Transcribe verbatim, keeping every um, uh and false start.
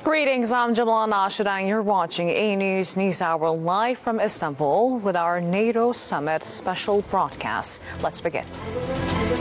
Greetings, I'm Jamala Nashadan. You're watching A News News Hour live from Istanbul with our NATO Summit special broadcast. Let's begin.